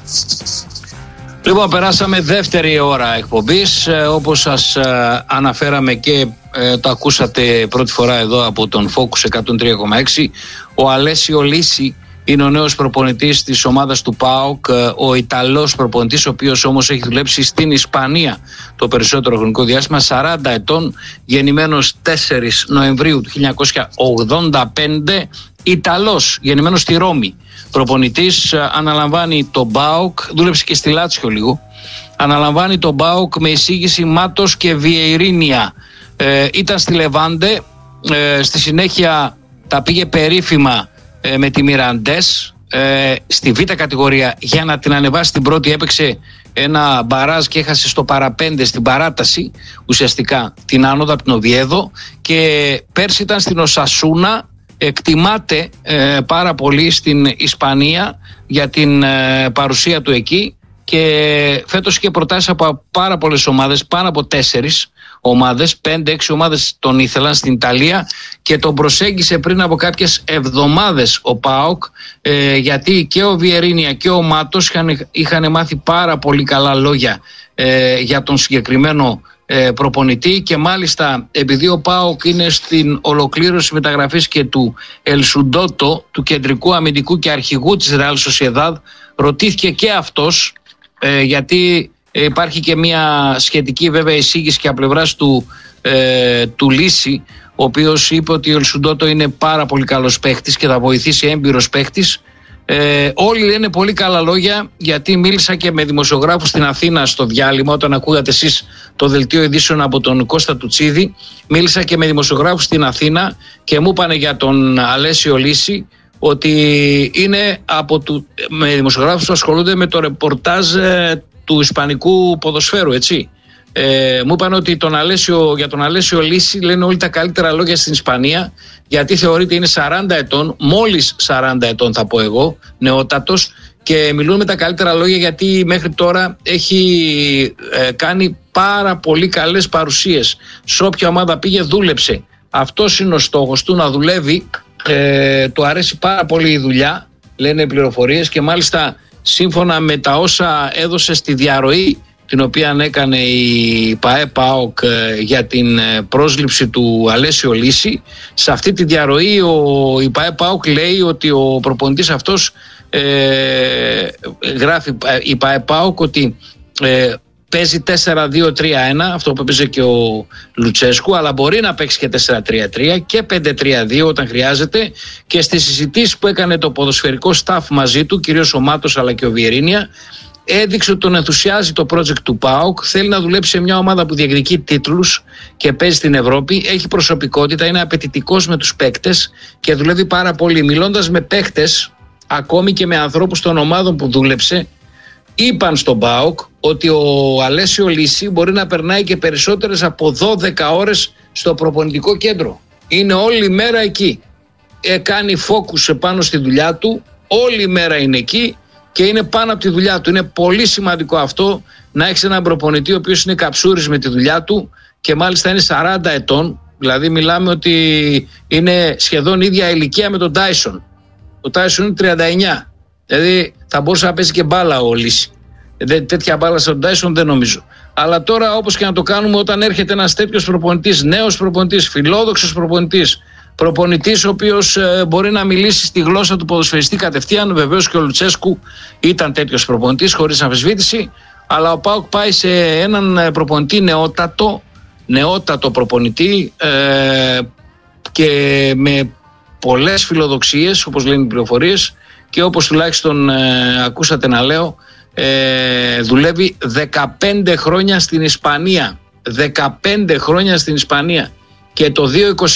Λοιπόν, περάσαμε δεύτερη ώρα εκπομπής. Όπως σας αναφέραμε και το ακούσατε πρώτη φορά εδώ από τον Focus 103,6, ο Αλέσιο Λύση είναι ο νέος προπονητής της ομάδας του ΠΑΟΚ, ο Ιταλός προπονητής, ο οποίος όμως έχει δουλέψει στην Ισπανία το περισσότερο χρονικό διάστημα, 40 ετών, γεννημένος 4 Νοεμβρίου του 1985, Ιταλός, γεννημένος στη Ρώμη. Προπονητής, αναλαμβάνει τον ΠΑΟΚ, δούλεψε και στη Λάτσιο λίγο, αναλαμβάνει τον ΠΑΟΚ με εισήγηση Μάτος και Βιεϊρίνια. Ήταν στη Λεβάντε, στη συνέχεια τα πήγε περίφημα με τη Μιραντές στη β' κατηγορία για να την ανεβάσει στην πρώτη. Έπαιξε ένα μπαράζ και έχασε στο παραπέντε στην παράταση ουσιαστικά την άνοδο από την Οβιέδο, και πέρσι ήταν στην Οσασούνα. Εκτιμάται πάρα πολύ στην Ισπανία για την παρουσία του εκεί, και φέτος είχε προτάσεις από πάρα πολλές ομάδες, πάνω από 4 ομάδες, 5-6 ομάδες τον ήθελαν στην Ιταλία, και τον προσέγγισε πριν από κάποιες εβδομάδες ο ΠΑΟΚ, γιατί και ο Βιερίνια και ο Μάτος είχαν μάθει πάρα πολύ καλά λόγια για τον συγκεκριμένο προπονητή, και μάλιστα επειδή ο ΠΑΟΚ είναι στην ολοκλήρωση μεταγραφής και του Ελσουντότο, του κεντρικού αμυντικού και αρχηγού της Ρεάλ Σοσιεδάδ, ρωτήθηκε και αυτός, γιατί υπάρχει και μια σχετική βέβαια εισήγηση και από πλευράς του Λύση, ο οποίος είπε ότι ο Ελσουντότο είναι πάρα πολύ καλός παίχτης και θα βοηθήσει, έμπειρος παίχτης. Όλοι λένε πολύ καλά λόγια, γιατί μίλησα και με δημοσιογράφους στην Αθήνα στο διάλειμμα, όταν ακούγατε εσείς το δελτίο ειδήσεων από τον Κώστα Τουτσίδη. Μίλησα και με δημοσιογράφους στην Αθήνα και μου είπανε για τον Αλέσιο Λύση ότι είναι με δημοσιογράφους που ασχολούνται με το ρεπορτάζ του ισπανικού ποδοσφαίρου, έτσι. Μου είπαν ότι για τον Αλέσιο Λύση λένε όλοι τα καλύτερα λόγια στην Ισπανία, γιατί θεωρείται είναι 40 ετών, μόλις 40 ετών θα πω εγώ, νεότατος, και μιλούν με τα καλύτερα λόγια γιατί μέχρι τώρα έχει κάνει πάρα πολύ καλές παρουσίες. Σε όποια ομάδα πήγε δούλεψε. Αυτός είναι ο στόχος του, να δουλεύει. Του αρέσει πάρα πολύ η δουλειά, λένε οι πληροφορίες, και μάλιστα σύμφωνα με τα όσα έδωσε στη διαρροή την οποία έκανε η ΠΑΕ-ΠΑΟΚ για την πρόσληψη του Αλέσιο Λύση, σε αυτή τη διαρροή η ΠΑΕ-ΠΑΟΚ λέει ότι ο προπονητής αυτός γράφει η ΠΑΕ-ΠΑΟΚ ότι παίζει 4-2-3-1, αυτό που έπαιζε και ο Λουτσέσκου, αλλά μπορεί να παίξει και 4-3-3 και 5-3-2 όταν χρειάζεται, και στις συζητήσεις που έκανε το ποδοσφαιρικό staff μαζί του, κυρίως ο Μάτος αλλά και ο Βιερίνια, έδειξε ότι τον ενθουσιάζει το project του ΠΑΟΚ. Θέλει να δουλέψει σε μια ομάδα που διεκδικεί τίτλους και παίζει στην Ευρώπη. Έχει προσωπικότητα, είναι απαιτητικός με τους παίκτες και δουλεύει πάρα πολύ. Μιλώντας με παίκτες, ακόμη και με ανθρώπους των ομάδων που δούλεψε, είπαν στον ΠΑΟΚ ότι ο Αλέσιο Λύση μπορεί να περνάει και περισσότερες από 12 ώρες στο προπονητικό κέντρο. Είναι όλη μέρα εκεί. Κάνει focus επάνω στη δουλειά του, όλη μέρα είναι εκεί και είναι πάνω από τη δουλειά του. Είναι πολύ σημαντικό αυτό, να έχεις έναν προπονητή ο οποίος είναι καψούρης με τη δουλειά του, και μάλιστα είναι 40 ετών, δηλαδή μιλάμε ότι είναι σχεδόν ίδια ηλικία με τον Τάισον. Ο Τάισον είναι 39, δηλαδή θα μπορούσε να παίζει και μπάλα ο Λύση. Τέτοια μπάλα στον Τάισον δεν νομίζω. Αλλά τώρα, όπως και να το κάνουμε, όταν έρχεται ένας τέτοιος προπονητής, νέος προπονητής, φιλόδοξος προπονητής ο οποίος μπορεί να μιλήσει στη γλώσσα του ποδοσφαιριστή κατευθείαν, βεβαίως και ο Λουτσέσκου ήταν τέτοιος προπονητής χωρίς αμφισβήτηση, αλλά ο ΠΑΟΚ πάει σε έναν προπονητή νεότατο προπονητή και με πολλές φιλοδοξίες, όπως λένε οι πληροφορίες, και όπως τουλάχιστον ακούσατε να λέω, δουλεύει 15 χρόνια στην Ισπανία. 15 χρόνια στην Ισπανία. Και το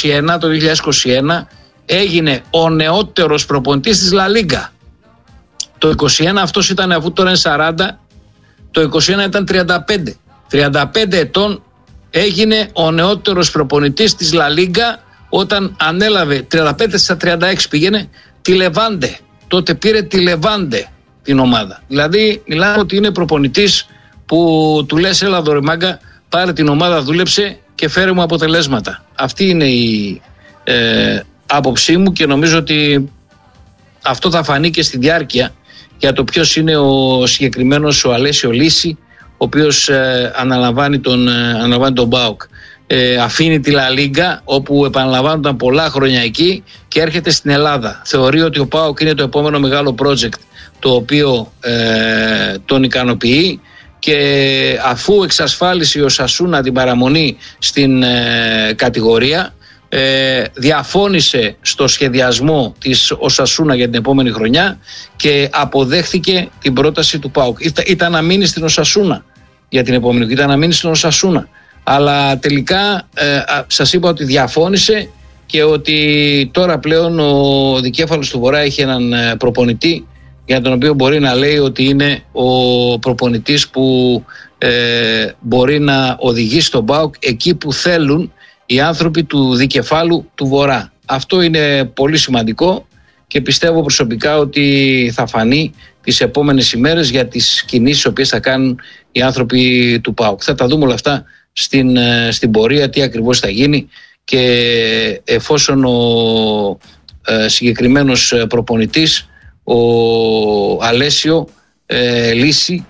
2021 έγινε ο νεότερος προπονητής της Λα Λίγκα. Το 21 αυτός ήταν, αφού τώρα είναι 40, το 21 ήταν 35. 35 ετών έγινε ο νεότερος προπονητής της Λα Λίγκα, όταν ανέλαβε 35 στα 36 πήγαινε τη Λεβάντε. Τότε πήρε τη Λεβάντε την ομάδα. Δηλαδή μιλάμε ότι είναι προπονητής που του λες έλα δωρε μάγκα, πάρε την ομάδα, δούλεψε και φέρε μου αποτελέσματα. Αυτή είναι η άποψή μου και νομίζω ότι αυτό θα φανεί και στη διάρκεια για το ποιος είναι ο συγκεκριμένος ο Αλέσιο Λύση, ο οποίος αναλαμβάνει τον ΠΑΟΚ. Αφήνει τη Λα Λίγκα, όπου επαναλαμβάνονταν πολλά χρόνια εκεί, και έρχεται στην Ελλάδα. Θεωρεί ότι ο ΠΑΟΚ είναι το επόμενο μεγάλο project το οποίο τον ικανοποιεί, και αφού εξασφάλισε ο Σασούνα την παραμονή στην κατηγορία, διαφώνησε στο σχεδιασμό της Οσασούνα για την επόμενη χρονιά και αποδέχθηκε την πρόταση του ΠΑΟΚ. Ήταν να μείνει στην Οσασούνα για την επόμενη, ήταν να μείνει στην Οσασούνα, αλλά τελικά σας είπα ότι διαφώνησε, και ότι τώρα πλέον ο δικέφαλος του Βορρά έχει έναν προπονητή για τον οποίο μπορεί να λέει ότι είναι ο προπονητής που μπορεί να οδηγήσει τον ΠΑΟΚ εκεί που θέλουν οι άνθρωποι του δικεφάλου του Βορρά. Αυτό είναι πολύ σημαντικό και πιστεύω προσωπικά ότι θα φανεί τις επόμενες ημέρες για τις κινήσεις οι οποίες θα κάνουν οι άνθρωποι του ΠΑΟΚ. Θα τα δούμε όλα αυτά στην πορεία, τι ακριβώς θα γίνει, και εφόσον ο συγκεκριμένος προπονητής, ο Αλέσιο Λύση,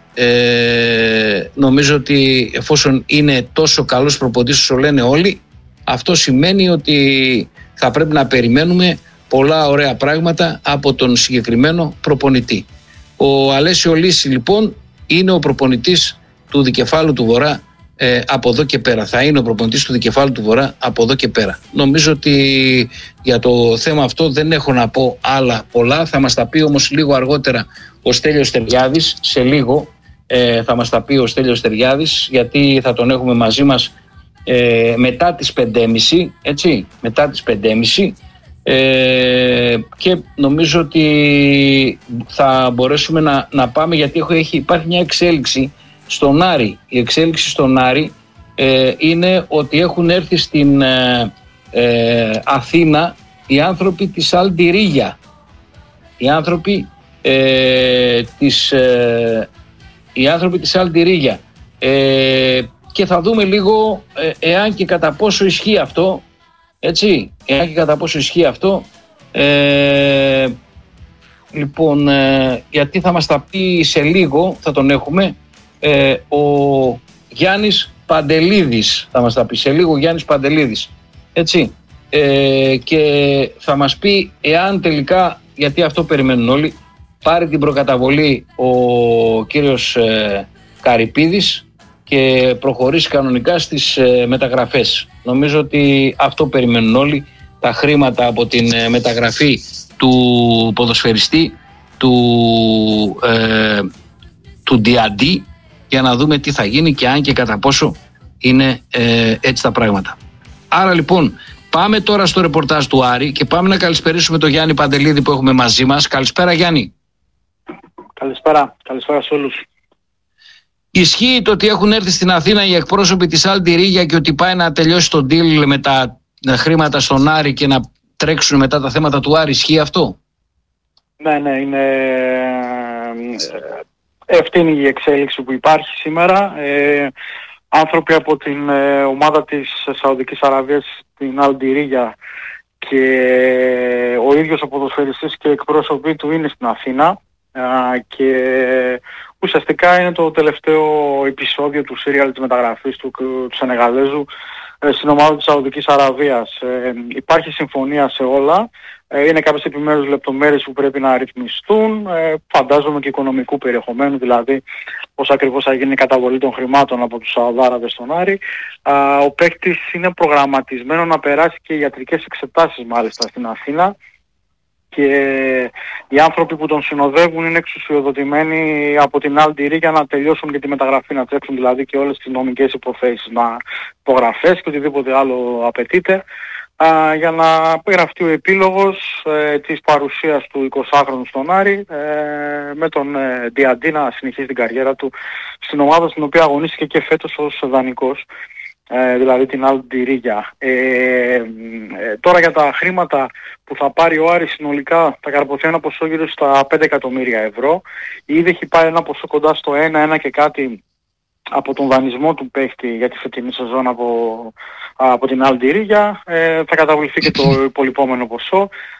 νομίζω ότι εφόσον είναι τόσο καλός προπονητής όσο λένε όλοι, αυτό σημαίνει ότι θα πρέπει να περιμένουμε πολλά ωραία πράγματα από τον συγκεκριμένο προπονητή. Ο Αλέσιο Λύση λοιπόν είναι ο προπονητής του δικεφάλου του Βορρά από εδώ και πέρα. Θα είναι ο προπονητής του δικεφάλου του Βορρά από εδώ και πέρα. Νομίζω ότι για το θέμα αυτό δεν έχω να πω άλλα πολλά. Θα μας τα πει όμως λίγο αργότερα ο Στέλιος Στεριάδης. Σε λίγο θα μας τα πει ο Στέλιος Στεριάδης, γιατί θα τον έχουμε μαζί μας μετά τις 5.30, έτσι, μετά τις 5.30, και νομίζω ότι θα μπορέσουμε να πάμε, γιατί υπάρχει μια εξέλιξη στον Άρη. Η εξέλιξη στον Άρη είναι ότι έχουν έρθει στην Αθήνα οι άνθρωποι της Αλντιρίγια, οι άνθρωποι της Αλντιρίγια, και θα δούμε λίγο εάν και κατά πόσο ισχύει αυτό, έτσι, εάν και κατά πόσο ισχύει αυτό, λοιπόν, γιατί θα μας τα πει σε λίγο, θα τον έχουμε, ο Γιάννης Παντελίδης, θα μας τα πει σε λίγο ο Γιάννης Παντελίδης, έτσι, και θα μας πει εάν τελικά, γιατί αυτό περιμένουν όλοι, πάρει την προκαταβολή ο κύριος Καρυπίδης και προχωρήσει κανονικά στις μεταγραφές. Νομίζω ότι αυτό περιμένουν όλοι, τα χρήματα από την μεταγραφή του ποδοσφαιριστή, του Διαντή, για να δούμε τι θα γίνει και αν και κατά πόσο είναι έτσι τα πράγματα. Άρα λοιπόν πάμε τώρα στο ρεπορτάζ του Άρη και πάμε να καλησπερίσουμε τον Γιάννη Παντελίδη που έχουμε μαζί μας. Καλησπέρα Γιάννη. Καλησπέρα σε όλους. Ισχύει το ότι έχουν έρθει στην Αθήνα οι εκπρόσωποι της Αλντιρίγια και ότι πάει να τελειώσει το deal με τα χρήματα στον Άρη και να τρέξουν μετά τα θέματα του Άρη? Ισχύει αυτό? Ναι, είναι ευθύνη η εξέλιξη που υπάρχει σήμερα. Άνθρωποι από την ομάδα της Σαουδικής Αραβίας, την Αλντιρίγια, και ο ίδιος ο ποδοσφαιριστής και εκπρόσωποι του είναι στην Αθήνα, και ουσιαστικά είναι το τελευταίο επεισόδιο του σύριαλ της μεταγραφής του Σενεγαλέζου στην ομάδα της Σαουδικής Αραβίας. Υπάρχει συμφωνία σε όλα. Είναι κάποιες επιμέρους λεπτομέρειες που πρέπει να ρυθμιστούν, φαντάζομαι και οικονομικού περιεχομένου, δηλαδή πώς ακριβώς θα γίνει η καταβολή των χρημάτων από τους Σαουδάραβες στον Άρη. Ο παίκτης είναι προγραμματισμένο να περάσει και ιατρικές εξετάσεις μάλιστα στην Αθήνα, και οι άνθρωποι που τον συνοδεύουν είναι εξουσιοδοτημένοι από την Αλντιρί για να τελειώσουν και τη μεταγραφή, να τρέξουν δηλαδή και όλες τις νομικές υποθέσεις, να υπογραφές και οτιδήποτε άλλο απαιτείται, για να γραφτεί ο επίλογος της παρουσίας του 20χρονου στον Άρη, με τον Διαντή να συνεχίσει την καριέρα του στην ομάδα στην οποία αγωνίστηκε και φέτος ως δανεικός, δηλαδή την Αλντιρίγια. Τώρα για τα χρήματα που θα πάρει ο Άρης, συνολικά θα καρποθεί ένα ποσό γύρω στα 5 εκατομμύρια ευρώ. Ήδη έχει πάρει ένα ποσό κοντά στο 1 και κάτι από τον δανεισμό του παίχτη για τη φετινή σεζόν από την Αλντιρίγια. Θα καταβληθεί και το υπολοιπόμενο ποσό.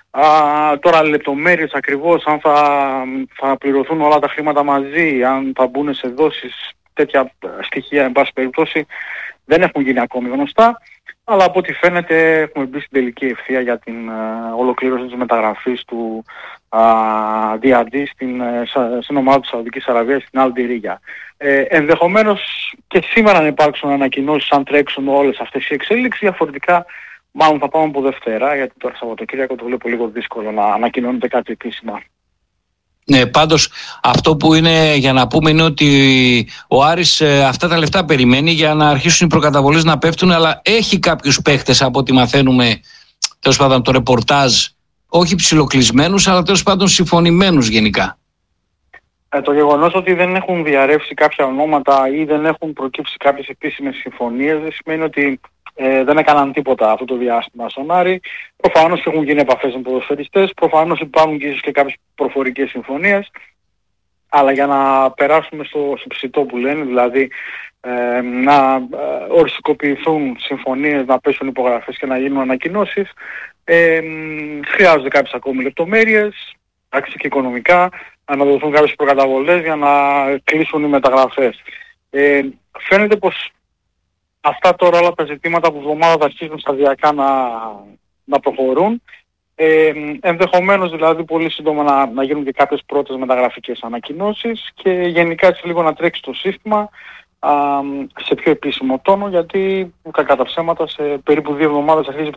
Τώρα λεπτομέρειες ακριβώς, αν θα πληρωθούν όλα τα χρήματα μαζί, αν θα μπουν σε δόσεις, τέτοια στοιχεία εν πάση περιπτώσει δεν έχουν γίνει ακόμη γνωστά, αλλά από ό,τι φαίνεται έχουμε μπει στην τελική ευθεία για την ολοκλήρωση της μεταγραφής του DRD στην ομάδα της Σαουδικής Αραβίας, στην Αλντιρίγια. Ενδεχομένως και σήμερα να υπάρξουν ανακοινώσεις αν τρέξουν όλες αυτές οι εξέλιξεις, διαφορετικά μάλλον θα πάμε από Δευτέρα, γιατί τώρα Σαββατοκύριακο το βλέπω λίγο δύσκολο να ανακοινώνεται κάτι επίσημα. Ναι, πάντως αυτό που είναι για να πούμε είναι ότι ο Άρης αυτά τα λεφτά περιμένει για να αρχίσουν οι προκαταβολές να πέφτουν, αλλά έχει κάποιους παίχτες από ό,τι μαθαίνουμε, τέλος πάντων το ρεπορτάζ, όχι ψιλοκλεισμένους, αλλά τέλος πάντων συμφωνημένους γενικά. Το γεγονός ότι δεν έχουν διαρρεύσει κάποια ονόματα ή δεν έχουν προκύψει κάποιες επίσημες συμφωνίες δεν σημαίνει ότι δεν έκαναν τίποτα αυτό το διάστημα στον Άρη. Προφανώς έχουν γίνει επαφές με ποδοσφαιριστές, προφανώς υπάρχουν και ίσως και κάποιες προφορικές συμφωνίες, αλλά για να περάσουμε στο ψητό που λένε, δηλαδή να οριστικοποιηθούν συμφωνίες, να πέσουν υπογραφές και να γίνουν ανακοινώσεις, χρειάζονται κάποιες ακόμη λεπτομέρειες, άξιοι και οικονομικά, να δοθούν κάποιες προκαταβολές για να κλείσουν οι μεταγραφές. Φαίνεται πως αυτά τώρα όλα τα ζητήματα που εβδομάδα θα αρχίσουν σταδιακά να προχωρούν. Ενδεχομένως δηλαδή πολύ σύντομα να γίνουν και κάποιες πρώτες μεταγραφικές ανακοινώσεις και γενικά έτσι λίγο να τρέξει το σύστημα σε πιο επίσημο τόνο, γιατί κακά τα ψέματα σε περίπου 2 εβδομάδες αρχίζει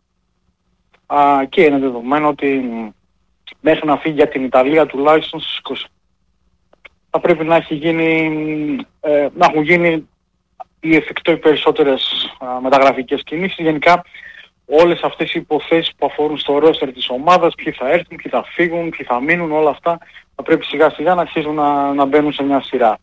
και είναι δεδομένο ότι μέχρι να φύγει για την Ιταλία τουλάχιστον στις 20 θα πρέπει να έχουν γίνει ή εφικτό οι περισσότερες μεταγραφικές κινήσεις. Γενικά όλες αυτές οι υποθέσεις που αφορούν στο ρόστερ της ομάδας, ποιοι θα έρθουν, ποιοι θα φύγουν, ποιοι θα μείνουν, όλα αυτά θα πρέπει σιγά σιγά να αρχίζουν να μπαίνουν σε μια σειρά.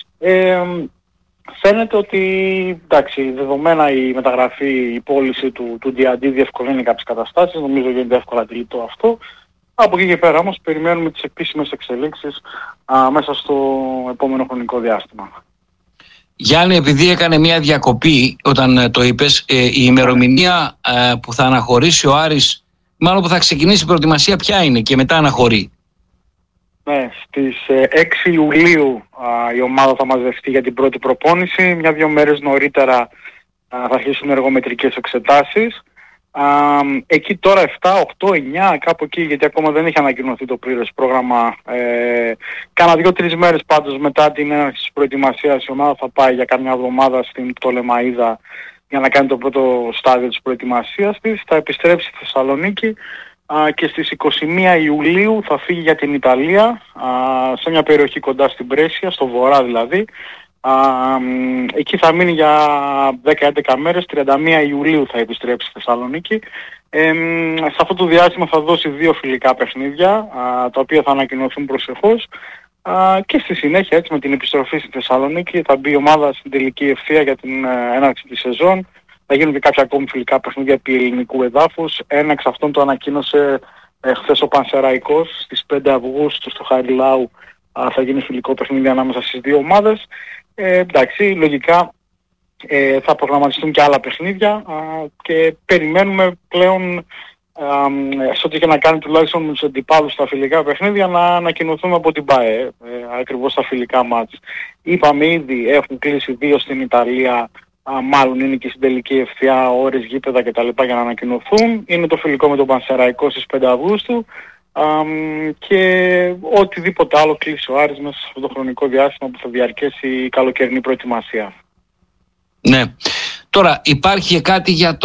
Φαίνεται ότι εντάξει, δεδομένα η μεταγραφή, η πώληση του DRD διευκολύνει κάποιες καταστάσεις, νομίζω γίνεται εύκολα τηρητό αυτό. Από εκεί και πέρα όμως περιμένουμε τις επίσημες εξελίξεις μέσα στο επόμενο χρονικό διάστημα. Γιάννη, επειδή έκανε μια διακοπή όταν το είπες, η ημερομηνία που θα αναχωρήσει ο Άρης, μάλλον που θα ξεκινήσει η προετοιμασία, ποια είναι και μετά αναχωρεί? Ναι, στις 6 Ιουλίου η ομάδα θα μαζευτεί για την πρώτη προπόνηση. 1-2 μέρες νωρίτερα θα αρχίσουν εργομετρικές εξετάσεις. Εκεί τώρα 7, 8, 9 κάπου εκεί, γιατί ακόμα δεν έχει ανακοινωθεί το πλήρες πρόγραμμα. Κάνα 2-3 μέρες πάντως μετά την έναρξη της προετοιμασίας η ομάδα θα πάει για καμιά εβδομάδα στην Πτολεμαΐδα για να κάνει το πρώτο στάδιο της προετοιμασίας της. Θα επιστρέψει στη Θεσσαλονίκη και στις 21 Ιουλίου θα φύγει για την Ιταλία, σε μια περιοχή κοντά στην Πρέσια, στο βορρά δηλαδή. Εκεί θα μείνει για 10-11 μέρες, 31 Ιουλίου θα επιστρέψει στη Θεσσαλονίκη. Σε αυτό το διάστημα θα δώσει 2 φιλικά παιχνίδια, τα οποία θα ανακοινωθούν προσεχώς. Και στη συνέχεια έτσι με την επιστροφή στη Θεσσαλονίκη θα μπει η ομάδα στην τελική ευθεία για την έναρξη της σεζόν. Θα γίνουν και κάποια ακόμη φιλικά παιχνίδια επί ελληνικού εδάφους. Ένα εξ αυτών το ανακοίνωσε χθες ο Πανσεραϊκός στις 5 Αυγούστου στο Χαριλάου. Θα γίνει φιλικό παιχνίδι ανάμεσα στις 2 ομάδες. Εντάξει, λογικά θα προγραμματιστούν και άλλα παιχνίδια και περιμένουμε πλέον σε ό,τι και να κάνει τουλάχιστον με τους αντιπάλους στα φιλικά παιχνίδια να ανακοινωθούμε από την ΠΑΕ, ακριβώς στα φιλικά μάτς. Είπαμε ήδη έχουν κλείσει 2 στην Ιταλία, μάλλον είναι και στην τελική ευθεία ώρες, γήπεδα κτλ. Για να ανακοινωθούν. Είναι το φιλικό με τον Πανσεραϊκό στις 5 Αυγούστου. Και οτιδήποτε άλλο κλείσει ο Άρης μέσα σε αυτό το χρονικό διάστημα που θα διαρκέσει η καλοκαιρινή προετοιμασία. Ναι. Τώρα υπάρχει κάτι για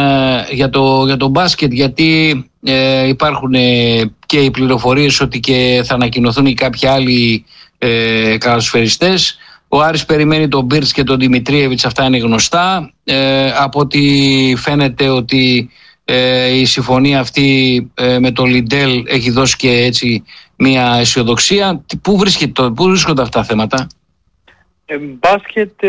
τον μπάσκετ, γιατί υπάρχουν και οι πληροφορίες ότι και θα ανακοινωθούν και κάποιοι άλλοι καλαθοσφαιριστές. Ο Άρης περιμένει τον Μπίρτς και τον Δημητρίεβιτς, αυτά είναι γνωστά. Από ό,τι φαίνεται ότι η συμφωνία αυτή με τον Λιντέλ έχει δώσει και έτσι μια αισιοδοξία. Πού βρίσκονται αυτά τα θέματα? Μπάσκετ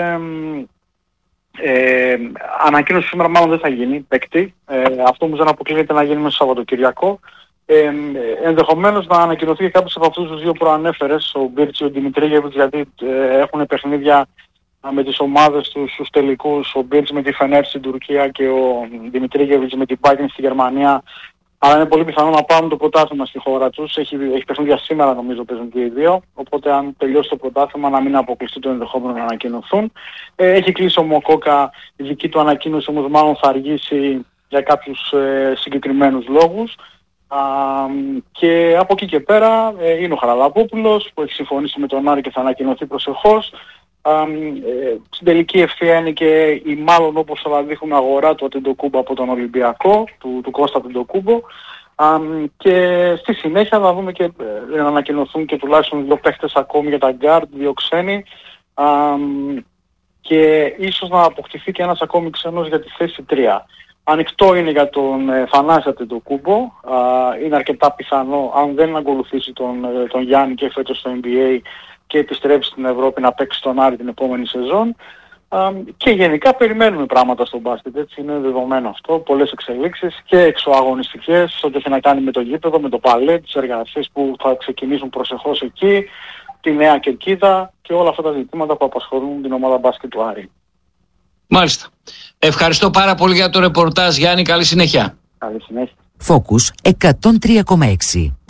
ανακοίνωση σήμερα μάλλον δεν θα γίνει παίκτη. Αυτό όμως δεν αποκλείεται να γίνει μέσα στο Σαββατοκυριακό. Ενδεχομένως να ανακοινωθεί και κάποιος από αυτούς τους 2 που ανέφερες, ο Μπίρτς και ο Δημητρίγεβιτς, γιατί έχουν παιχνίδια με τις ομάδες τους στους τελικούς. Ο Μπίρτς με τη Φενέρ στην Τουρκία και ο Δημητρίγεβιτς με την Bayern στη Γερμανία Αλλά είναι πολύ πιθανό να πάρουν το πρωτάθλημα στη χώρα τους. Έχει παιχνίδια σήμερα νομίζω παίζουν και οι δύο. Οπότε αν τελειώσει το πρωτάθλημα να μην αποκλειστεί το ενδεχόμενο να ανακοινωθούν. Έχει κλείσει ο Μοκόκα, η δική του ανακοίνωση όμως μάλλον θα αργήσει για κάποιους συγκεκριμένους λόγους. Και από εκεί και πέρα είναι ο Χαραλαμπόπουλος που έχει συμφωνήσει με τον Άρη και θα ανακοινωθεί προσεχώς. Στην τελική ευθεία είναι και η μάλλον όπως θα δείχνουν αγορά του Αντετοκούμπο από τον Ολυμπιακό, του Κώστα Αντετοκούμπο. Και στη συνέχεια θα δούμε και να ανακοινωθούν και τουλάχιστον 2 παίχτες ακόμη για τα guard, 2 ξένοι. Και ίσως να αποκτηθεί και ένας ακόμη ξένος για τη θέση 3. Ανοιχτό είναι για τον Θανάση Αντετοκούμπο. Είναι αρκετά πιθανό, αν δεν ακολουθήσει τον Γιάννη και φέτος στο NBA και επιστρέψει στην Ευρώπη, να παίξει τον Άρη την επόμενη σεζόν. Και γενικά περιμένουμε πράγματα στο μπάσκετ, έτσι είναι δεδομένο αυτό. Πολλές εξελίξεις και εξωαγωνιστικές, ό,τι έχει να κάνει με το γήπεδο, με το παλέ, τις εργασίες που θα ξεκινήσουν προσεχώς εκεί, τη νέα κερκίδα και όλα αυτά τα ζητήματα που απασχολούν την ομάδα μπάσκετ του Άρη. Μάλιστα. Ευχαριστώ πάρα πολύ για το ρεπορτάζ, Γιάννη. Καλή συνέχεια. Καλή συνέχεια. Focus 103,6.